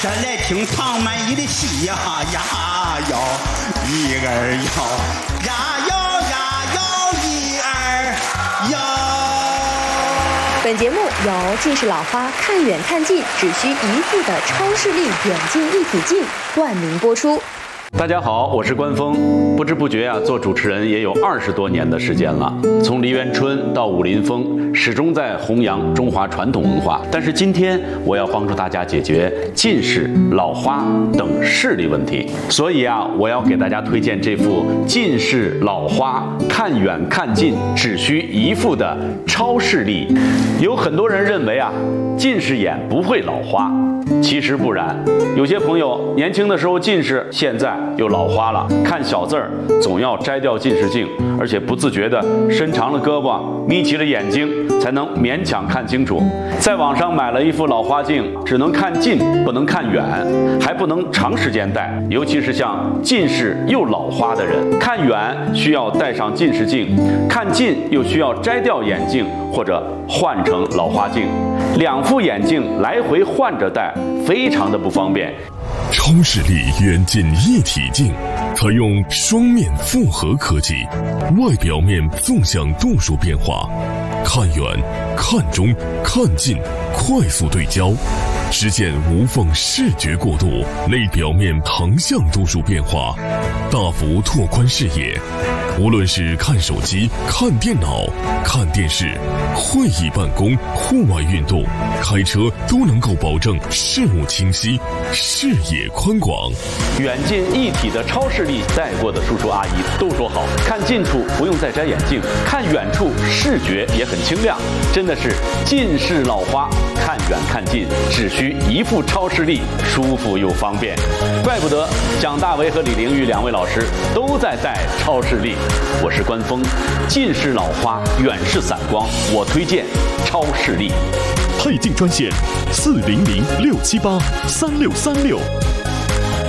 再来听唐曼依的戏呀呀哟，一二哟，呀哟呀哟，一二哟。 本节目由近视老花看远看近只需一副的超视力远近一体镜冠名播出。 大家好，我是关峰。不知不觉做主持人也有20多年的时间了，从梨园春到武林风，始终在弘扬中华传统文化。但是今天我要帮助大家解决近视、老花等视力问题，所以我要给大家推荐这副近视老花看远看近只需一副的超视力。有很多人认为近视眼不会老花，其实不然。有些朋友年轻的时候近视，现在又老花了，看小字儿总要摘掉近视镜，而且不自觉地伸长了胳膊，眯起了眼睛，才能勉强看清楚。在网上买了一副老花镜，只能看近不能看远，还不能长时间戴，尤其是像近视又老花的人，看远需要戴上近视镜，看近又需要摘掉眼镜或者换成老花镜，两副眼镜来回换着戴，非常的不方便。 超视力远近一体镜采用双面复合科技，外表面纵向度数变化，看远、看中、看近快速对焦，实现无缝视觉过渡；内表面横向度数变化，大幅拓宽视野。无论是看手机、看电脑、看电视、会议办公、户外运动、开车，都能够保证视物清晰、视野宽广。 远近一体的超视力，戴过的叔叔阿姨都说好，看近处不用再摘眼镜，看远处视觉也很清亮，真的是近视老花看远看近只需一副超视力，舒服又方便。怪不得蒋大为和李玲玉2位老师都在戴超视力。我是关峰，近视老花远视散光，我推荐超视力。 配镜专线400-678-3636。